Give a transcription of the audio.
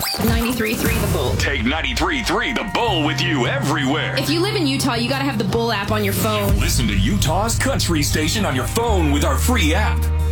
93.3 The Bull. Take 93.3 The Bull with you everywhere. If you live in Utah, you got to have the Bull app on your phone. Listen to Utah's country station on your phone with our free app.